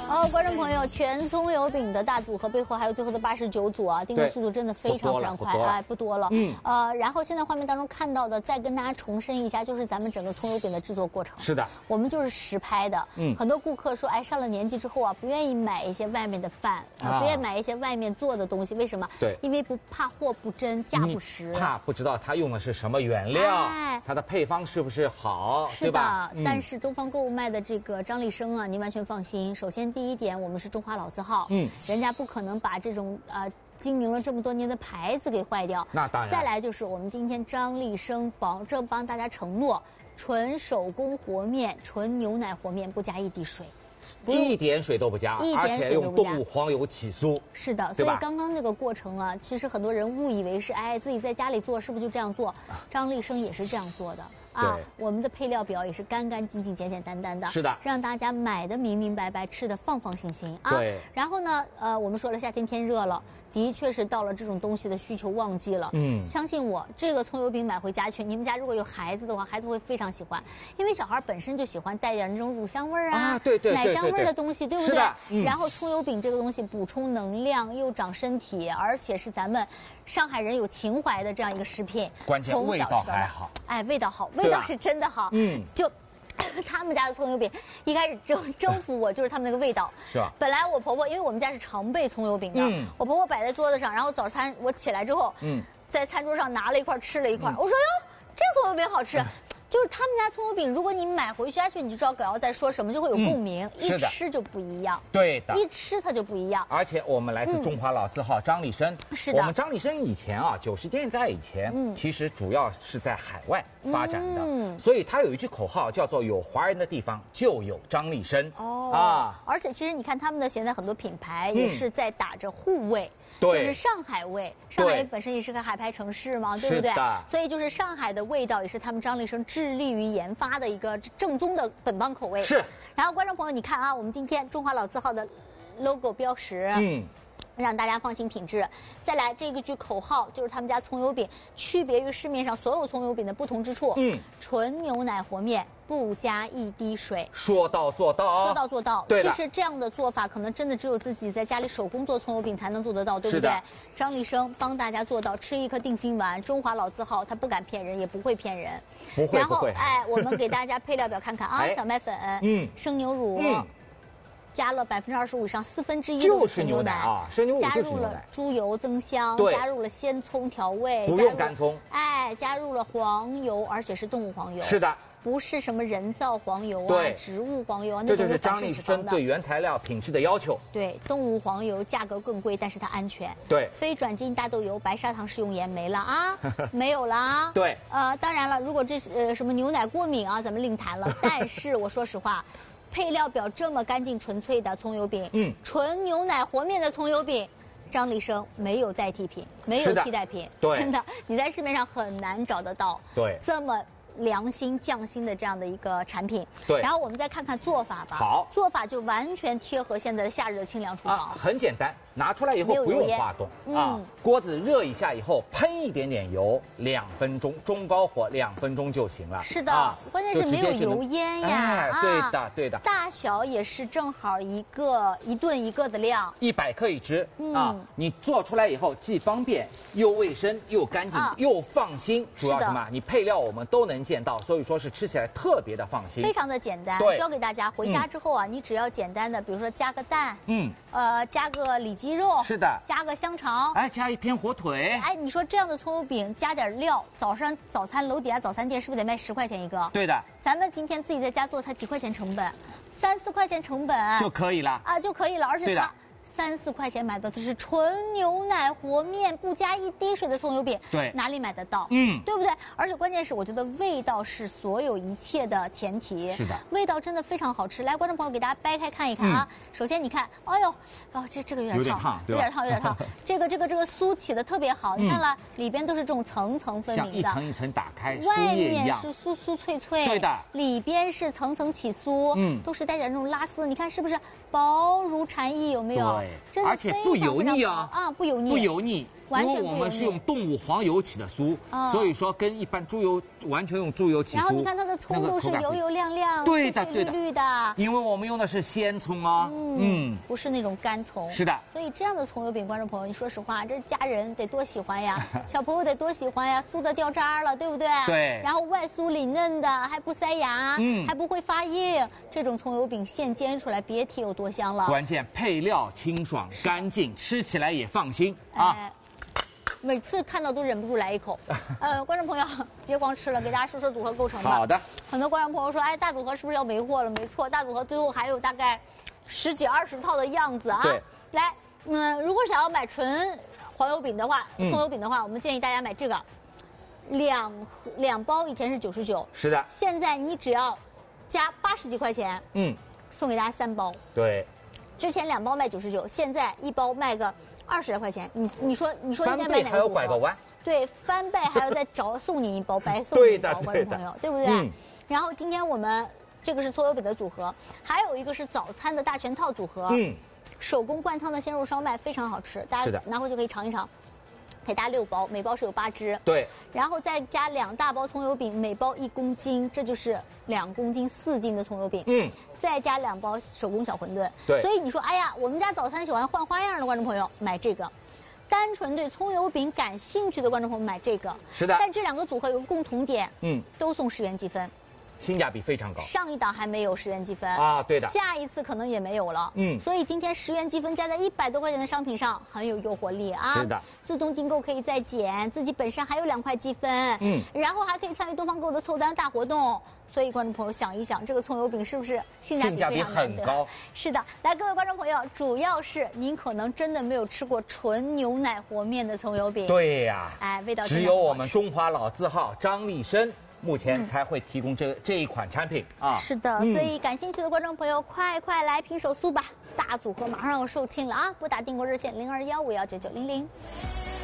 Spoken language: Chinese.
观众朋友，全葱油饼的大组合背后还有最后的89组啊，订的速度真的非常非常快，哎，不多了。然后现在画面当中看到的，再跟大家重申一下，就是咱们整个葱油饼的制作过程。 是的， 我们就是实拍的。很多顾客说，哎，上了年纪之后啊，不愿意买一些外面的饭，不愿意买一些外面做的东西，为什么？ 对， 因为不怕货不真，价不实， 怕不知道它用的是什么原料，它的配方是不是好，对吧？ 但是东方购物卖的这个张立生啊，您完全放心。首先第一点，我们是中华老字号，人家不可能把这种经营了这么多年的牌子给坏掉。 那当然。 再来就是我们今天张立生保证帮大家承诺，纯手工和面，纯牛奶和面，不加一滴水。 一点水都不加，而且用动物黄油起酥。 是的，所以刚刚那个过程啊，其实很多人误以为是自己在家里做，是不是就这样做？张立生也是这样做的。我们的配料表也是干干净净、简简单单的， 是的， 让大家买的明明白白，吃的放放心心啊。 对。 然后呢，我们说了，夏天天热了，的确是到了这种东西的需求旺季了。相信我，这个葱油饼买回家去，你们家如果有孩子的话，孩子会非常喜欢，因为小孩本身就喜欢带点那种乳香味啊， 对， 奶香味的东西，对不对？ 是的。 然后葱油饼这个东西补充能量，又长身体，而且是咱们上海人有情怀的这样一个食品， 关键味道还好。 哎，味道好，味道是真的好。就他们家的葱油饼一开始征服我，就是他们那个味道。 是吧？ 本来我婆婆，因为我们家是常备葱油饼的，我婆婆摆在桌子上，然后早餐我起来之后，在餐桌上拿了一块吃了一块，我说哟，这个葱油饼好吃。就是他们家葱油饼，如果你买回家去，你就知道葛瑶在说什么，就会有共鸣，一吃就不一样。 对的， 一吃它就不一样。 而且我们来自中华老字号张立生， 是的。 我们张立生以前啊，90年代以前，其实主要是在海外发展的，所以他有一句口号叫做"有华人的地方就有张立生" 而且其实你看他们的现在很多品牌也是在打着沪味。 对， 就是上海味，上海本身也是个海派城市嘛，对不对？所以就是上海的味道也是他们张立生致力于研发的一个正宗的本帮口味。 是。 然后观众朋友，你看啊，我们今天中华老字号的 logo 标识，让大家放心品质。再来这个句口号，就是他们家葱油饼区别于市面上所有葱油饼的不同之处。纯牛奶和面，不加一滴水。 说到做到。 说到做到。 对的。 其实这样的做法，可能真的只有自己在家里手工做葱油饼才能做得到，对不对？张立生帮大家做到，吃一颗定心丸。中华老字号，他不敢骗人，也不会骗人。 不会。 然后我们给大家配料表看看啊，小麦粉，生牛乳。加了25%以上1/4的纯牛奶啊，生牛乳加入了猪油增香，加入了鲜葱调味， 不用干葱， 加入了黄油，而且是动物黄油。 是的， 不是什么人造黄油植物黄油啊， 这就是张立生对原材料品质的要求。 对，动物黄油价格更贵，但是它安全。 对， 非转基因大豆油、白砂糖食用盐没了啊，没有了啊。 对， 当然了，如果这是什么牛奶过敏啊，咱们另谈了。但是我说实话。配料表这么干净纯粹的葱油饼，纯牛奶和面的葱油饼，张立生没有代替品，没有替代品，真的，你在市面上很难找得到。 对， 这么良心匠心的这样的一个产品。 对， 然后我们再看看做法吧。 好， 做法就完全贴合现在的夏日的清凉厨房。 很简单，拿出来以后不用化冻锅子热一下以后喷一点点油，2分钟，中高火2分钟就行了。 是的，关键是没有油烟呀。 对的。 大小也是正好一顿一个的量 ，100克一只你做出来以后既方便又卫生又干净又放心，主要什么？你配料我们都能见到，所以说是吃起来特别的放心， 非常的简单。教给大家，回家之后啊，你只要简单的，比如说加个蛋，加个里脊肉， 是的， 加个香肠， 加一片火腿， 你说这样的葱油饼加点料，早餐楼底下早餐店是不是得卖10块钱一个？ 对的， 咱们今天自己在家做才几块钱成本，3、4块钱成本就可以了就可以了，而且它3、4块钱买到的是纯牛奶和面，不加一滴水的葱油饼， 对， 哪里买得到？对不对？而且关键是，我觉得味道是所有一切的前提。 是的， 味道真的非常好吃。来，观众朋友，给大家掰开看一看啊。首先你看，哎呦，这个有点烫，有点烫。这个酥起的特别好，你看了，里边都是这种层层分明的， 像一层一层打开， 外面是酥酥脆脆， 对的， 里边是层层起酥，都是带点那种拉丝，你看是不是薄如蝉翼？有没有？ 对，而且不油腻不油腻， 完全不因为我们是用动物黄油起的酥，所以说跟一般猪油完全用猪油起酥。 然后你看它的葱都是油油亮亮、 对的绿绿的， 因为我们用的是鲜葱哦， 不是那种干葱。 是的， 所以这样的葱油饼，观众朋友，你说实话，这家人得多喜欢呀，小朋友得多喜欢呀，酥的掉渣了，对不对？ 对。 然后外酥里嫩的，还不塞牙，还不会发硬，这种葱油饼现煎出来，别提有多香了。 关键配料清爽干净，吃起来也放心啊。 每次看到都忍不住来一口。观众朋友别光吃了，给大家说说组合构成吧。 好的。 很多观众朋友说，哎，大组合是不是要没货了？没错，大组合最后还有大概10几20套的样子啊。 对。 来，如果想要买纯黄油饼的话，葱油饼的话，我们建议大家买这个，两包以前是99，是的，现在你只要加80几块钱，送给大家3包。 对。 之前2包卖99，现在1包卖个20来块钱，你说应该买哪个组合？翻倍还要拐个弯。 对，翻倍还要再送你1包，白送你1包，观众朋友，对不对？然后今天我们这个是葱油饼的组合，还有一个是早餐的大全套组合，手工灌汤的鲜肉烧麦非常好吃，大家拿回去可以尝一尝。给大家6包，每包是有8只。 对。 然后再加2大包葱油饼，每包1公斤，这就是2公斤4斤的葱油饼。再加2包手工小馄饨。对。所以你说，哎呀，我们家早餐喜欢换花样的观众朋友买这个，单纯对葱油饼感兴趣的观众朋友买这个。是的。但这2个组合有个共同点，都送10元积分。 性价比非常高， 上一档还没有10元积分啊，对的， 下一次可能也没有了，所以今天10元积分加在100多块钱的商品上，很有诱惑力啊。是的，自动订购可以再减，自己本身还有2块积分，然后还可以参与东方购的凑单大活动。所以观众朋友想一想，这个葱油饼是不是性价比很高？是的，来各位观众朋友，主要是您可能真的没有吃过纯牛奶和面的葱油饼。对呀，哎，味道只有我们中华老字号张立生目前才会提供这一款产品啊。是的，所以感兴趣的观众朋友，快来拼手速吧！大组合马上要售罄了啊！拨打订购热线0215199900。